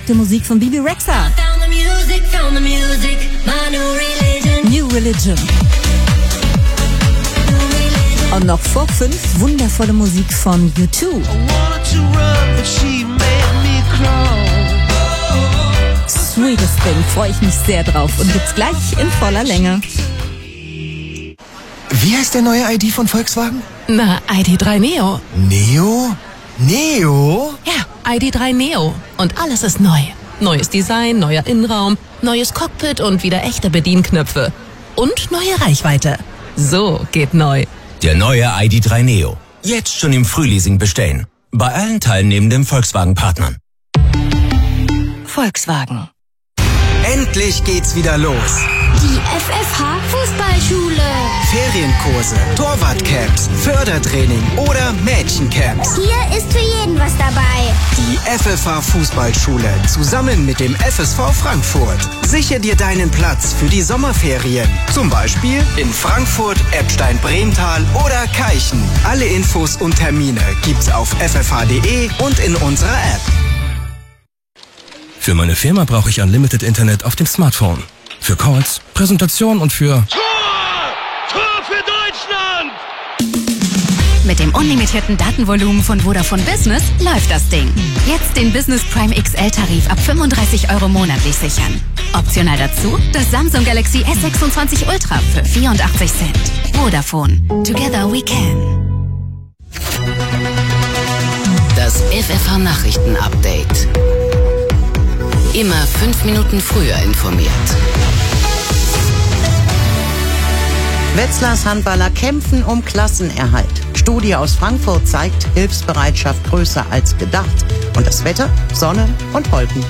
Die Musik von Bebe Rexha. New Religion. Und noch vor 5 wundervolle Musik von U2. Sweetest Thing, freue ich mich sehr drauf und gibt's gleich in voller Länge. Wie heißt der neue ID von Volkswagen? Na, ID.3 Neo. Neo? Neo? Ja, ID.3 Neo. Und alles ist neu. Neues Design, neuer Innenraum, neues Cockpit und wieder echte Bedienknöpfe. Und neue Reichweite. So geht neu. Der neue ID.3 Neo. Jetzt schon im Frühleasing bestellen. Bei allen teilnehmenden Volkswagen-Partnern. Volkswagen. Endlich geht's wieder los. Die FFH Fußballschule. Ferienkurse, Torwartcamps, Fördertraining oder Mädchencamps. Hier ist für jeden was dabei. Die FFH Fußballschule zusammen mit dem FSV Frankfurt. Sichere dir deinen Platz für die Sommerferien. Zum Beispiel in Frankfurt, Eppstein-Bremtal oder Keichen. Alle Infos und Termine gibt's auf ffh.de und in unserer App. Für meine Firma brauche ich Unlimited Internet auf dem Smartphone. Für Calls, Präsentation und für... Tor für Deutschland! Mit dem unlimitierten Datenvolumen von Vodafone Business läuft das Ding. Jetzt den Business Prime XL-Tarif ab 35 € monatlich sichern. Optional dazu das Samsung Galaxy S26 Ultra für 84 Cent. Vodafone. Together we can. Das FFH-Nachrichten-Update. Immer 5 Minuten früher informiert. Wetzlars Handballer kämpfen um Klassenerhalt. Studie aus Frankfurt zeigt Hilfsbereitschaft größer als gedacht. Und das Wetter? Sonne und Wolken.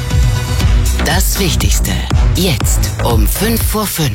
Das Wichtigste. Jetzt um 5:05.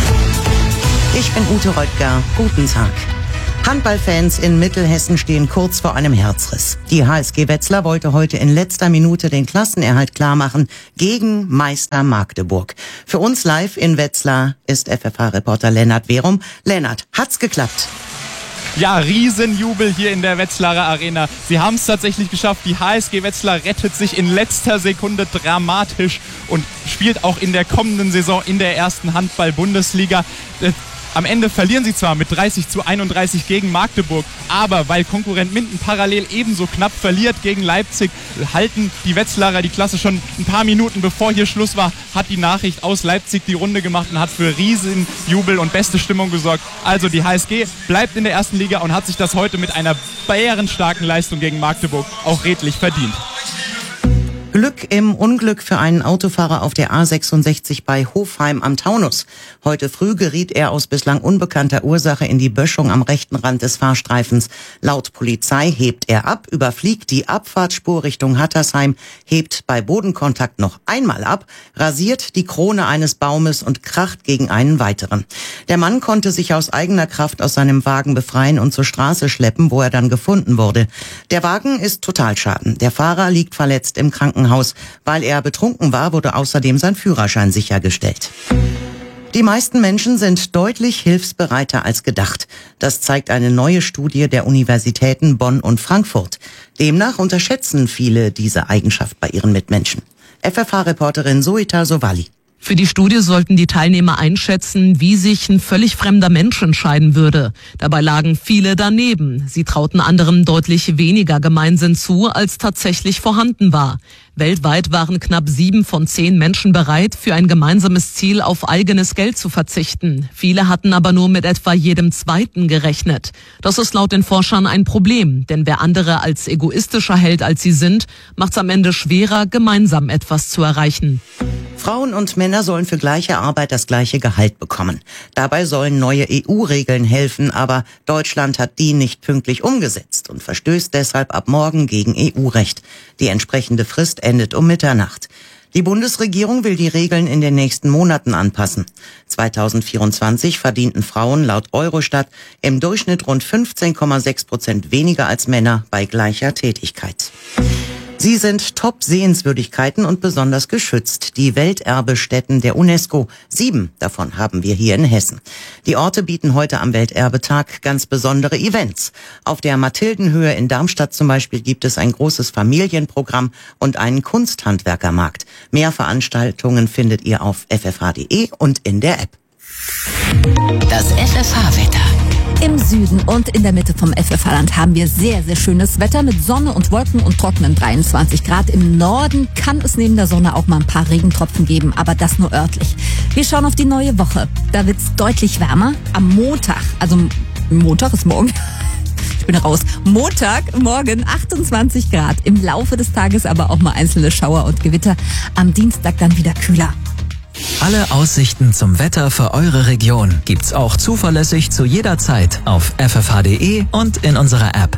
Ich bin Ute Reutger. Guten Tag. Handballfans in Mittelhessen stehen kurz vor einem Herzriss. Die HSG Wetzlar wollte heute in letzter Minute den Klassenerhalt klarmachen gegen Meister Magdeburg. Für uns live in Wetzlar ist FFH-Reporter Lennart Werum. Lennart, hat's geklappt? Ja, Riesenjubel hier in der Wetzlarer Arena. Sie haben es tatsächlich geschafft. Die HSG Wetzlar rettet sich in letzter Sekunde dramatisch und spielt auch in der kommenden Saison in der ersten Handball-Bundesliga. Am Ende verlieren sie zwar mit 30:31 gegen Magdeburg, aber weil Konkurrent Minden parallel ebenso knapp verliert gegen Leipzig, halten die Wetzlarer die Klasse. Schon ein paar Minuten bevor hier Schluss war, hat die Nachricht aus Leipzig die Runde gemacht und hat für Riesenjubel und beste Stimmung gesorgt. Also die HSG bleibt in der ersten Liga und hat sich das heute mit einer bärenstarken Leistung gegen Magdeburg auch redlich verdient. Glück im Unglück für einen Autofahrer auf der A66 bei Hofheim am Taunus. Heute früh geriet er aus bislang unbekannter Ursache in die Böschung am rechten Rand des Fahrstreifens. Laut Polizei hebt er ab, überfliegt die Abfahrtsspur Richtung Hattersheim, hebt bei Bodenkontakt noch einmal ab, rasiert die Krone eines Baumes und kracht gegen einen weiteren. Der Mann konnte sich aus eigener Kraft aus seinem Wagen befreien und zur Straße schleppen, wo er dann gefunden wurde. Der Wagen ist Totalschaden. Der Fahrer liegt verletzt im Krankenhaus. Weil er betrunken war, wurde außerdem sein Führerschein sichergestellt. Die meisten Menschen sind deutlich hilfsbereiter als gedacht. Das zeigt eine neue Studie der Universitäten Bonn und Frankfurt. Demnach unterschätzen viele diese Eigenschaft bei ihren Mitmenschen. FFH-Reporterin Zoita Sowali. Für die Studie sollten die Teilnehmer einschätzen, wie sich ein völlig fremder Mensch entscheiden würde. Dabei lagen viele daneben. Sie trauten anderen deutlich weniger Gemeinsinn zu, als tatsächlich vorhanden war. Weltweit waren knapp 7 von 10 Menschen bereit, für ein gemeinsames Ziel auf eigenes Geld zu verzichten. Viele hatten aber nur mit etwa jedem Zweiten gerechnet. Das ist laut den Forschern ein Problem, denn wer andere als egoistischer hält, als sie sind, macht es am Ende schwerer, gemeinsam etwas zu erreichen. Frauen und Männer sollen für gleiche Arbeit das gleiche Gehalt bekommen. Dabei sollen neue EU-Regeln helfen, aber Deutschland hat die nicht pünktlich umgesetzt und verstößt deshalb ab morgen gegen EU-Recht. Die entsprechende Frist endet um Mitternacht. Die Bundesregierung will die Regeln in den nächsten Monaten anpassen. 2024 verdienten Frauen laut Eurostat im Durchschnitt rund 15,6% weniger als Männer bei gleicher Tätigkeit. Sie sind Top-Sehenswürdigkeiten und besonders geschützt. Die Welterbestätten der UNESCO. 7 davon haben wir hier in Hessen. Die Orte bieten heute am Welterbetag ganz besondere Events. Auf der Mathildenhöhe in Darmstadt zum Beispiel gibt es ein großes Familienprogramm und einen Kunsthandwerkermarkt. Mehr Veranstaltungen findet ihr auf ffh.de und in der App. Das FFH-Wetter. Im Süden und in der Mitte vom FFH-Land haben wir sehr, sehr schönes Wetter mit Sonne und Wolken und trockenen 23 Grad. Im Norden kann es neben der Sonne auch mal ein paar Regentropfen geben, aber das nur örtlich. Wir schauen auf die neue Woche. Da wird es deutlich wärmer. Am Montag, also Montag ist morgen. Ich bin raus. Montagmorgen 28 Grad. Im Laufe des Tages aber auch mal einzelne Schauer und Gewitter. Am Dienstag dann wieder kühler. Alle Aussichten zum Wetter für eure Region gibt's auch zuverlässig zu jeder Zeit auf ffh.de und in unserer App.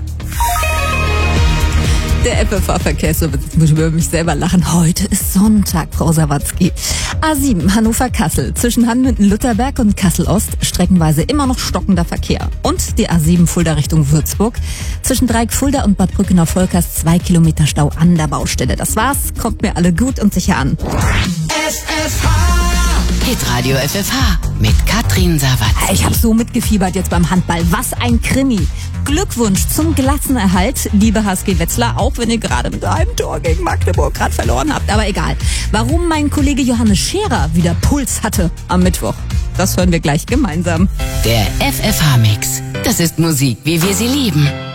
Der FFH-Verkehrsservice, ich muss über mich selber lachen. Heute ist Sonntag, Frau Sawatzki. A7 Hannover-Kassel zwischen Hanmünden-Lutherberg und Kassel-Ost streckenweise immer noch stockender Verkehr. Und die A7 Fulda Richtung Würzburg zwischen Dreieck Fulda und Bad Brückenau-Volkers 2 Kilometer Stau an der Baustelle. Das war's, kommt mir alle gut und sicher an. Hitradio FFH mit Katrin Sawatzki. Ich habe so mitgefiebert jetzt beim Handball. Was ein Krimi. Glückwunsch zum Klassenerhalt, liebe HSG Wetzlar, auch wenn ihr gerade mit einem Tor gegen Magdeburg gerade verloren habt. Aber egal. Warum mein Kollege Johannes Scherer wieder Puls hatte am Mittwoch, das hören wir gleich gemeinsam. Der FFH-Mix. Das ist Musik, wie wir sie lieben.